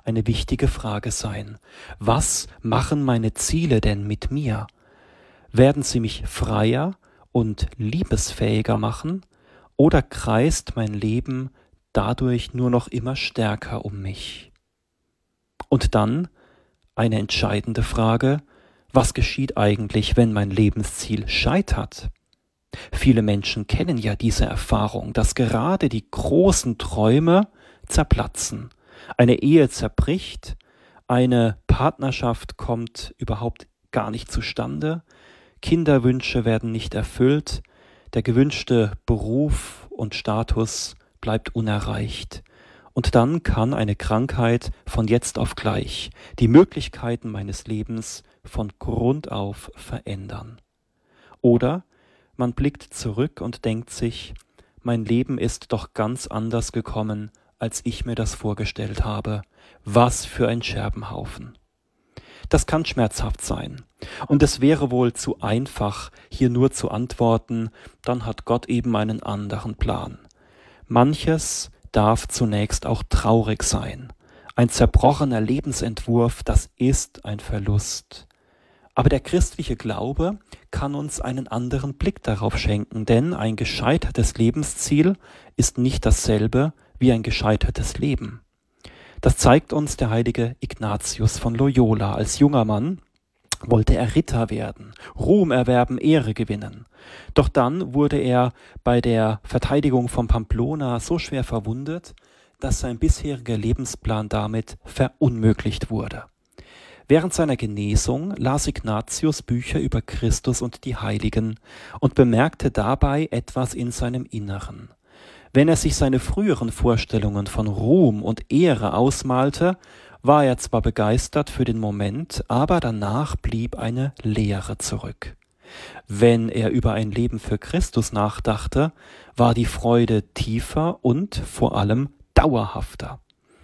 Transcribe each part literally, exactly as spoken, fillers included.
eine wichtige Frage sein. Was machen meine Ziele denn mit mir? Werden sie mich freier und liebesfähiger machen, oder kreist mein Leben dadurch nur noch immer stärker um mich? Und dann eine entscheidende Frage: Was geschieht eigentlich, wenn mein Lebensziel scheitert? Viele Menschen kennen ja diese Erfahrung, dass gerade die großen Träume zerplatzen. Eine Ehe zerbricht, eine Partnerschaft kommt überhaupt gar nicht zustande, Kinderwünsche werden nicht erfüllt, der gewünschte Beruf und Status bleibt unerreicht. Und dann kann eine Krankheit von jetzt auf gleich die Möglichkeiten meines Lebens von Grund auf verändern. Oder man blickt zurück und denkt sich, mein Leben ist doch ganz anders gekommen, als ich mir das vorgestellt habe. Was für ein Scherbenhaufen. Das kann schmerzhaft sein. Und es wäre wohl zu einfach, hier nur zu antworten, dann hat Gott eben einen anderen Plan. Manches darf zunächst auch traurig sein. Ein zerbrochener Lebensentwurf, das ist ein Verlust. Aber der christliche Glaube kann uns einen anderen Blick darauf schenken, denn ein gescheitertes Lebensziel ist nicht dasselbe wie ein gescheitertes Leben. Das zeigt uns der heilige Ignatius von Loyola. Als junger Mann wollte er Ritter werden, Ruhm erwerben, Ehre gewinnen. Doch dann wurde er bei der Verteidigung von Pamplona so schwer verwundet, dass sein bisheriger Lebensplan damit verunmöglicht wurde. Während seiner Genesung las Ignatius Bücher über Christus und die Heiligen und bemerkte dabei etwas in seinem Inneren. Wenn er sich seine früheren Vorstellungen von Ruhm und Ehre ausmalte, war er zwar begeistert für den Moment, aber danach blieb eine Leere zurück. Wenn er über ein Leben für Christus nachdachte, war die Freude tiefer und vor allem dauerhafter.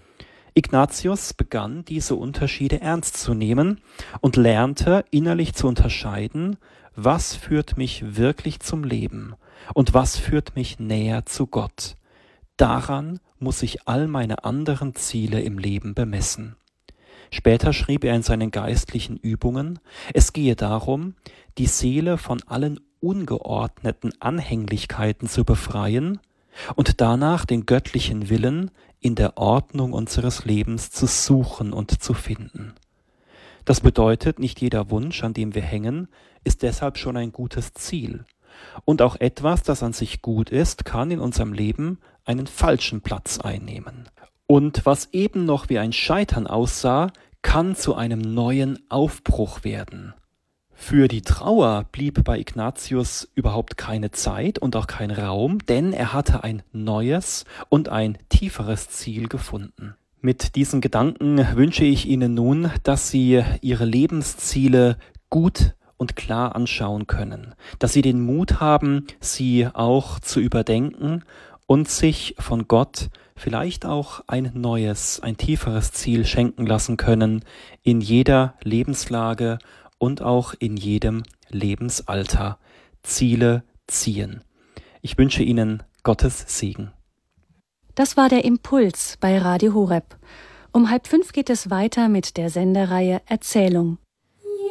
Ignatius begann, diese Unterschiede ernst zu nehmen und lernte innerlich zu unterscheiden, was führt mich wirklich zum Leben und was führt mich näher zu Gott. Daran muss ich all meine anderen Ziele im Leben bemessen. Später schrieb er in seinen geistlichen Übungen, es gehe darum, die Seele von allen ungeordneten Anhänglichkeiten zu befreien und danach den göttlichen Willen in der Ordnung unseres Lebens zu suchen und zu finden. Das bedeutet, nicht jeder Wunsch, an dem wir hängen, ist deshalb schon ein gutes Ziel. Und auch etwas, das an sich gut ist, kann in unserem Leben einen falschen Platz einnehmen. Und was eben noch wie ein Scheitern aussah, kann zu einem neuen Aufbruch werden. Für die Trauer blieb bei Ignatius überhaupt keine Zeit und auch kein Raum, denn er hatte ein neues und ein tieferes Ziel gefunden. Mit diesen Gedanken wünsche ich Ihnen nun, dass Sie Ihre Lebensziele gut und klar anschauen können, dass Sie den Mut haben, sie auch zu überdenken und sich von Gott vielleicht auch ein neues, ein tieferes Ziel schenken lassen können in jeder Lebenslage und auch in jedem Lebensalter. Ziele ziehen. Ich wünsche Ihnen Gottes Segen. Das war der Impuls bei Radio Horeb. Um halb fünf geht es weiter mit der Sendereihe Erzählung.